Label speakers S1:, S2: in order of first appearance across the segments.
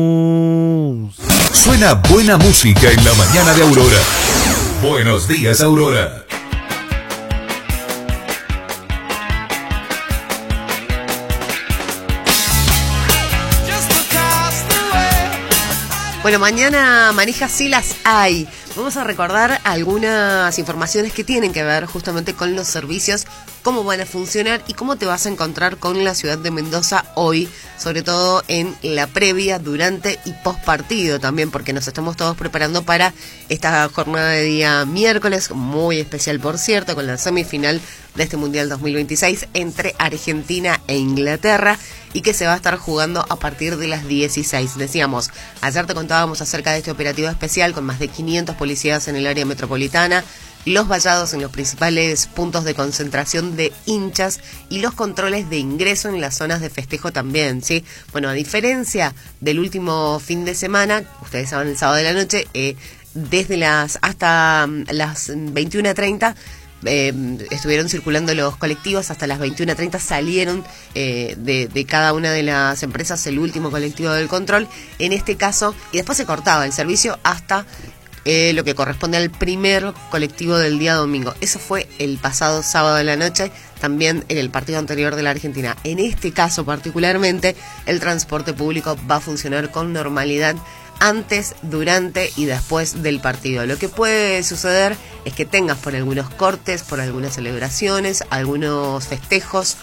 S1: Suena buena música en la mañana de Aurora. Buenos días, Aurora.
S2: Bueno, mañana manijas sí las hay. Vamos a recordar algunas informaciones que tienen que ver justamente con los servicios, cómo van a funcionar y cómo te vas a encontrar con la ciudad de Mendoza hoy, sobre todo en la previa, durante y post partido también, porque nos estamos todos preparando para esta jornada de día miércoles, muy especial por cierto, con la semifinal de este Mundial 2026 entre Argentina e Inglaterra y que se va a estar jugando a partir de las 16. Decíamos, ayer te contábamos acerca de este operativo especial con más de 500 policías en el área metropolitana, los vallados en los principales puntos de concentración de hinchas y los controles de ingreso en las zonas de festejo también, ¿sí? Bueno, a diferencia del último fin de semana, ustedes saben, el sábado de la noche, desde hasta las 21:30, estuvieron circulando los colectivos hasta las 21:30, salieron de cada una de las empresas el último colectivo del control, en este caso, y después se cortaba el servicio hasta lo que corresponde al primer colectivo del día domingo. Eso fue el pasado sábado de la noche, también en el partido anterior de la Argentina. En este caso particularmente, el transporte público va a funcionar con normalidad antes, durante y después del partido. Lo que puede suceder es que tengas por algunos cortes, por algunas celebraciones, algunos festejos,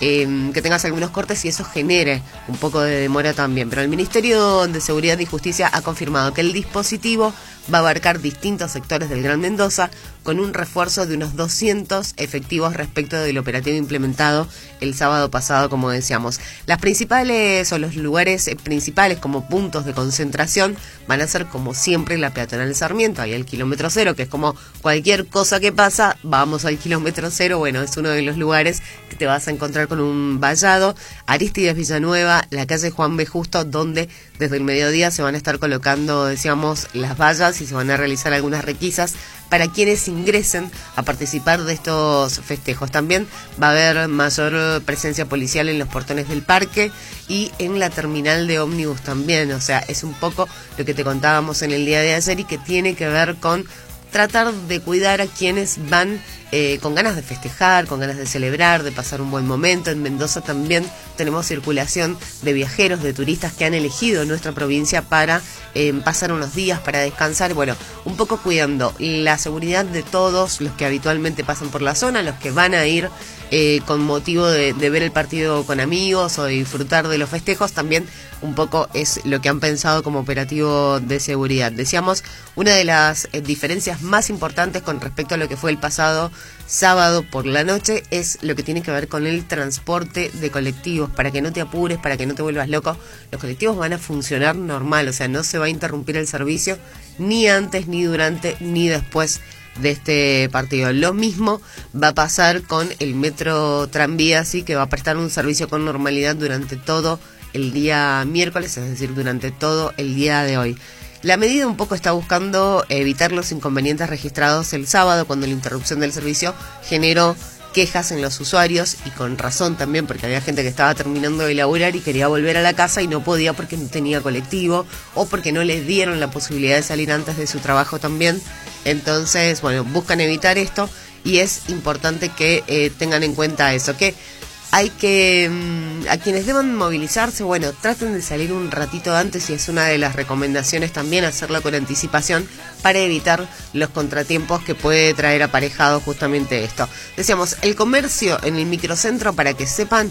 S2: que tengas algunos cortes y eso genere un poco de demora también. Pero el Ministerio de Seguridad y Justicia ha confirmado que el dispositivo va a abarcar distintos sectores del Gran Mendoza con un refuerzo de unos 200 efectivos respecto del operativo implementado el sábado pasado, como decíamos. Las principales o los lugares principales como puntos de concentración van a ser como siempre la peatonal Sarmiento, ahí el kilómetro cero, que es como cualquier cosa que pasa, vamos al kilómetro cero. Bueno, es uno de los lugares que te vas a encontrar con un vallado. Arístides Villanueva, la calle Juan B. Justo, donde desde el mediodía se van a estar colocando, decíamos, las vallas y se van a realizar algunas requisas para quienes ingresen a participar de estos festejos. También va a haber mayor presencia policial en los portones del parque y en la terminal de ómnibus también. O sea, es un poco lo que te contábamos en el día de ayer y que tiene que ver con tratar de cuidar a quienes van con ganas de festejar, con ganas de celebrar, de pasar un buen momento. En Mendoza también tenemos circulación de viajeros, de turistas que han elegido nuestra provincia para pasar unos días, para descansar. Bueno, un poco cuidando la seguridad de todos los que habitualmente pasan por la zona, los que van a ir con motivo de ver el partido con amigos o de disfrutar de los festejos. También un poco es lo que han pensado como operativo de seguridad. Decíamos, una de las diferencias más importantes con respecto a lo que fue el pasado sábado por la noche es lo que tiene que ver con el transporte de colectivos. Para que no te apures, para que no te vuelvas loco, los colectivos van a funcionar normal, o sea, no se va a interrumpir el servicio ni antes, ni durante, ni después de este partido. Lo mismo va a pasar con el metro tranvía, así que va a prestar un servicio con normalidad durante todo el día miércoles, es decir, durante todo el día de hoy. La medida un poco está buscando evitar los inconvenientes registrados el sábado, cuando la interrupción del servicio generó quejas en los usuarios, y con razón también, porque había gente que estaba terminando de laburar y quería volver a la casa y no podía porque no tenía colectivo o porque no les dieron la posibilidad de salir antes de su trabajo también. Entonces, bueno, buscan evitar esto y es importante que tengan en cuenta eso, que hay que, a quienes deban movilizarse, bueno, traten de salir un ratito antes, y es una de las recomendaciones también hacerlo con anticipación para evitar los contratiempos que puede traer aparejado justamente esto. Decíamos, el comercio en el microcentro, para que sepan,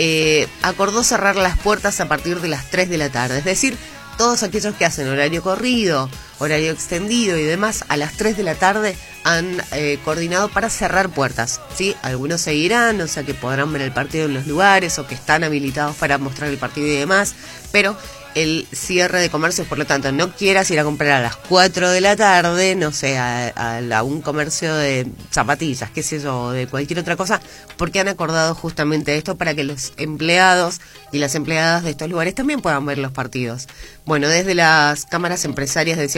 S2: acordó cerrar las puertas a partir de las 3 de la tarde, es decir, todos aquellos que hacen horario corrido, horario extendido y demás, a las 3 de la tarde han coordinado para cerrar puertas, ¿sí? Algunos seguirán, o sea que podrán ver el partido en los lugares o que están habilitados para mostrar el partido y demás, pero el cierre de comercios, por lo tanto, no quieras ir a comprar a las 4 de la tarde, no sé, a un comercio de zapatillas, qué sé yo, de cualquier otra cosa, porque han acordado justamente esto para que los empleados y las empleadas de estos lugares también puedan ver los partidos. Bueno, desde las cámaras empresarias decíamos